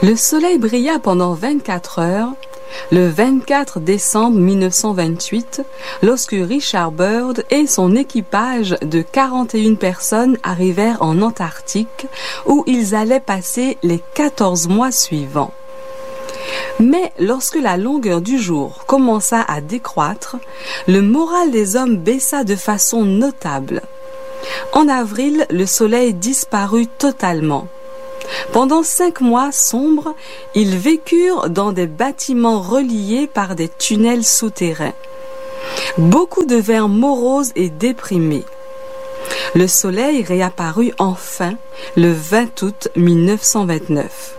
Le soleil brilla pendant 24 heures, le 24 décembre 1928, lorsque Richard Byrd et son équipage de 41 personnes arrivèrent en Antarctique, où ils allaient passer les 14 mois suivants. Mais lorsque la longueur du jour commença à décroître, le moral des hommes baissa de façon notable. En avril, le soleil disparut totalement. Pendant 5 mois sombres, ils vécurent dans des bâtiments reliés par des tunnels souterrains. Beaucoup devinrent moroses et déprimés. Le soleil réapparut enfin le 20 août 1929.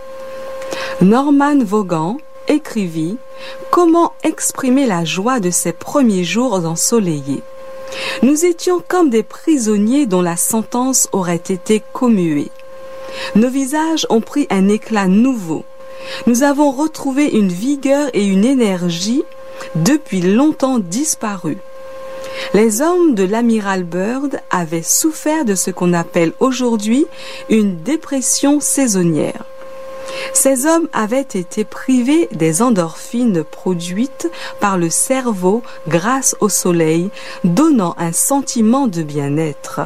Norman Vaughan écrivit « Comment exprimer la joie de ces premiers jours ensoleillés ? Nous étions comme des prisonniers dont la sentence aurait été commuée. Nos visages ont pris un éclat nouveau. Nous avons retrouvé une vigueur et une énergie depuis longtemps disparues. Les hommes de l'amiral Byrd avaient souffert de ce qu'on appelle aujourd'hui une dépression saisonnière. Ces hommes avaient été privés des endorphines produites par le cerveau grâce au soleil, donnant un sentiment de bien-être.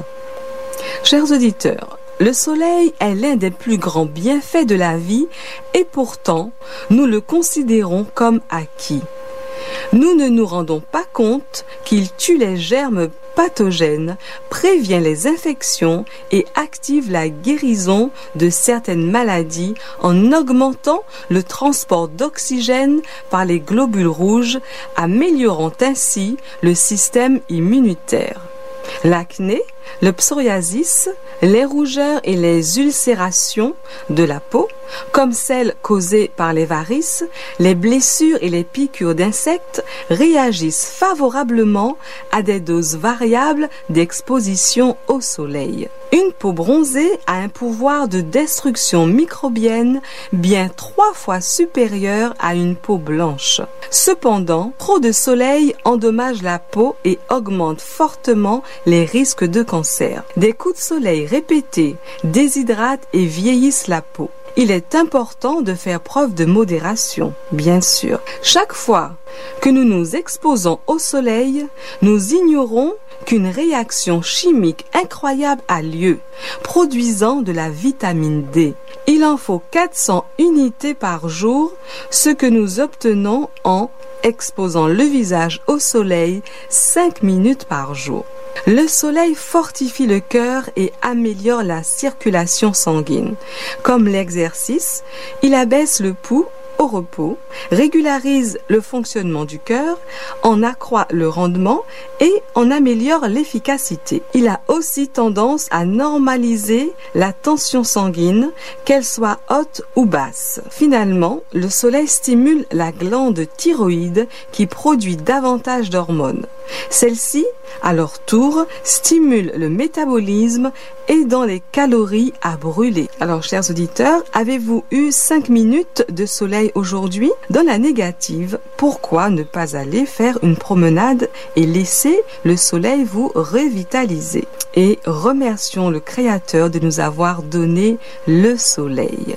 Chers auditeurs, le soleil est l'un des plus grands bienfaits de la vie et pourtant, nous le considérons comme acquis. Nous ne nous rendons pas compte qu'il tue les germes pathogènes, prévient les infections et active la guérison de certaines maladies en augmentant le transport d'oxygène par les globules rouges, améliorant ainsi le système immunitaire. L'acné, le psoriasis, les rougeurs et les ulcérations de la peau, comme celles causées par les varices, les blessures et les piqûres d'insectes, réagissent favorablement à des doses variables d'exposition au soleil. Une peau bronzée a un pouvoir de destruction microbienne bien 3 fois supérieur à une peau blanche. Cependant, trop de soleil endommage la peau et augmente fortement les risques de cancer. Des coups de soleil répétés déshydratent et vieillissent la peau. Il est important de faire preuve de modération, bien sûr. Chaque fois que nous nous exposons au soleil, nous ignorons qu'une réaction chimique incroyable a lieu, produisant de la vitamine D. Il en faut 400 unités par jour, ce que nous obtenons en exposant le visage au soleil 5 minutes par jour. Le soleil fortifie le cœur et améliore la circulation sanguine. Comme l'exercice, il abaisse le pouls au repos, régularise le fonctionnement du cœur, en accroît le rendement et en améliore l'efficacité. Il a aussi tendance à normaliser la tension sanguine, qu'elle soit haute ou basse. Finalement, le soleil stimule la glande thyroïde qui produit davantage d'hormones. Celle-ci, à leur tour, stimule le métabolisme, aidant les calories à brûler. Alors, chers auditeurs, avez-vous eu 5 minutes de soleil aujourd'hui? Dans la négative, pourquoi ne pas aller faire une promenade et laisser le soleil vous revitaliser? Et remercions le Créateur de nous avoir donné le soleil.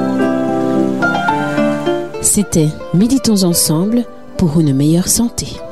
C'était Méditons ensemble pour une meilleure santé.